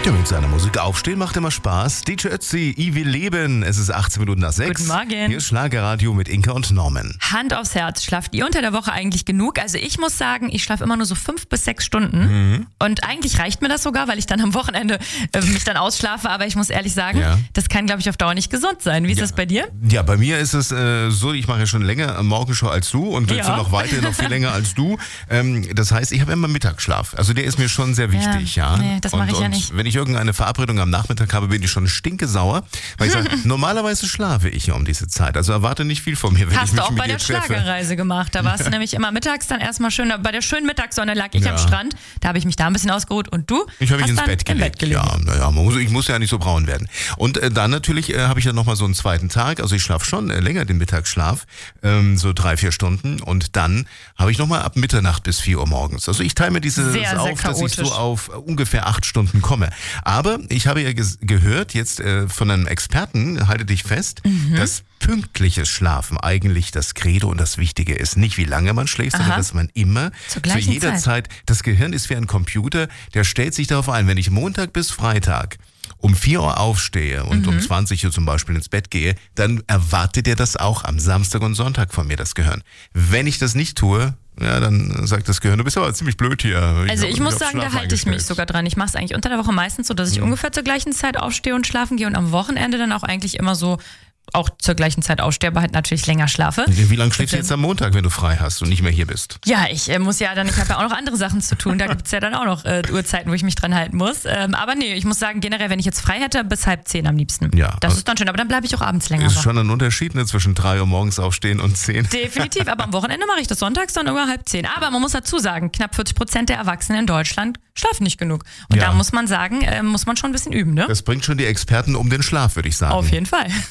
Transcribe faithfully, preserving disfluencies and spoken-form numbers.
Ja, mit seiner Musik aufstehen macht immer Spaß. D J Ötzi, I will leben. Es ist achtzehn Minuten nach sechs. Guten Morgen. Hier ist Schlagerradio mit Inka und Norman. Hand aufs Herz, schlaft ihr unter der Woche eigentlich genug? Also ich muss sagen, ich schlafe immer nur so fünf bis sechs Stunden. Mhm. Und eigentlich reicht mir das sogar, weil ich dann am Wochenende äh, mich dann ausschlafe. Aber ich muss ehrlich sagen, Ja. das kann, glaube ich, auf Dauer nicht gesund sein. Wie ist Ja. das bei dir? Ja, bei mir ist es äh, so, ich mache ja schon länger Morgenshow als du und Ja. jetzt noch weiter, noch viel länger als du. Ähm, das heißt, ich habe immer Mittagsschlaf. Also der ist mir schon sehr wichtig, ja. Ja, nee, das mache und, ich ja und nicht. wenn ich irgendeine Verabredung am Nachmittag habe, bin ich schon stinkesauer. Weil ich sage, normalerweise schlafe ich ja um diese Zeit. Also erwarte nicht viel von mir, wenn ich Hast mich du auch mit bei dir der treffe. Schlagerreise gemacht. Da warst du nämlich immer mittags dann erstmal schön, bei der schönen Mittagssonne lag ich Ja. am Strand. Da habe ich mich da ein bisschen ausgeruht. Und du? Ich habe mich hast ins dann Bett im gelegt. Bett gelegen. Ja, naja, man muss, ich muss ja nicht so braun werden. Und äh, dann natürlich äh, habe ich dann nochmal so einen zweiten Tag. Also ich schlafe schon äh, länger den Mittagsschlaf, ähm, so drei, vier Stunden. Und dann habe ich nochmal ab Mitternacht bis vier Uhr morgens. Also ich teile mir dieses Sehr, sehr auf, dass ich so chaotisch. auf äh, ungefähr acht Stunden komme. Aber ich habe ja ges- gehört jetzt äh, von einem Experten, halte dich fest, Mhm. dass pünktliches Schlafen eigentlich das Credo und das Wichtige ist. Nicht wie lange man schläft, sondern Aha. dass man immer Zur zu gleichen jeder Zeit, das Gehirn ist wie ein Computer, der stellt sich darauf ein, wenn ich Montag bis Freitag um vier Uhr aufstehe und Mhm. um zwanzig Uhr zum Beispiel ins Bett gehe, dann erwartet er das auch am Samstag und Sonntag von mir, das Gehirn. Wenn ich das nicht tue, ja, dann sagt das Gehirn, du bist aber ziemlich blöd hier. Also hab ich mich muss auf sagen, da Schlaf halte ich mich eingestellt. sogar dran. Ich mache es eigentlich unter der Woche meistens so, dass ich ungefähr zur gleichen Zeit aufstehe und schlafen gehe und am Wochenende dann auch eigentlich immer so auch zur gleichen Zeit aufstehe, aber halt natürlich länger schlafe. Wie lange schläfst du jetzt am Montag, wenn du frei hast und nicht mehr hier bist? Ja, ich äh, muss ja dann, ich habe ja auch noch andere Sachen zu tun. Da gibt's ja dann auch noch äh, Uhrzeiten, wo ich mich dran halten muss. Ähm, aber nee, ich muss sagen, generell, wenn ich jetzt frei hätte, bis halb zehn am liebsten. Ja, Das also- ist dann schön, aber dann bleibe ich auch abends länger Ist wach. schon ein Unterschied, ne, zwischen drei Uhr morgens aufstehen und zehn. Definitiv, aber am Wochenende mache ich das sonntags dann über halb zehn. Aber man muss dazu sagen, knapp vierzig Prozent der Erwachsenen in Deutschland schlafen nicht genug. Und Ja. da muss man sagen, äh, muss man schon ein bisschen üben, ne? Das bringt schon die Experten um den Schlaf, würde ich sagen. Auf jeden Fall.